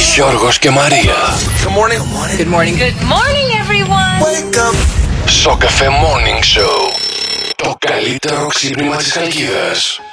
Γιώργος και Μαρία. Good morning. Good morning. Good morning, everyone. Wake up. Σοκαφέ Morning Show. Το καλύτερο ξύπνημα της Χαλκίδας.